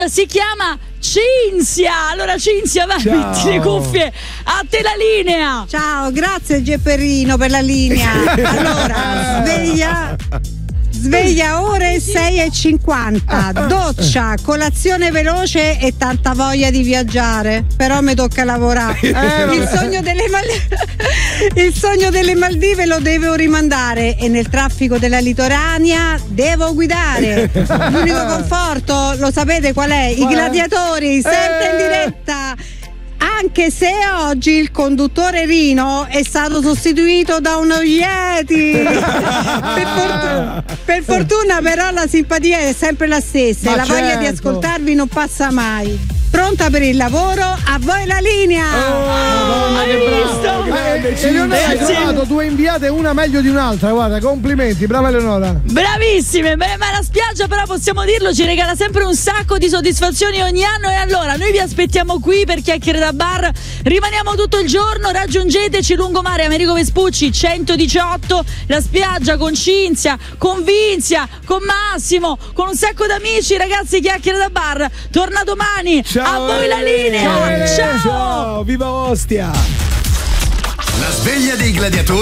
Si chiama Cinzia. Allora Cinzia, vai, metti le cuffie, a te la linea. Ciao, grazie Gepperino per la linea. Allora, sveglia ore 6:50, doccia, colazione veloce e tanta voglia di viaggiare. Però mi tocca lavorare. Il sogno delle Maldive lo devo rimandare e nel traffico della litoranea devo guidare. L'unico conforto, lo sapete qual è? I gladiatori, sempre in diretta. Anche se oggi il conduttore Rino è stato sostituito da uno Yeti. Per fortuna però la simpatia è sempre la stessa. Ma e la voglia di ascoltarvi non passa mai. Pronta per il lavoro? A voi la linea. Hai visto? Eleonora, hai trovato due inviate, una meglio di un'altra. Guarda, complimenti, brava Eleonora. Bravissime. Ma la spiaggia, però, possiamo dirlo, ci regala sempre un sacco di soddisfazioni ogni anno. E allora noi vi aspettiamo qui per Chiacchiere da Bar. Rimaniamo tutto il giorno, raggiungeteci Lungomare Amerigo Vespucci 118, la spiaggia con Cinzia, con Vinzia, con Massimo, con un sacco d'amici. Ragazzi, Chiacchiere da Bar torna domani. Ciao, a voi la linea. Ciao. Ciao, viva Ostia. La sveglia dei gladiatori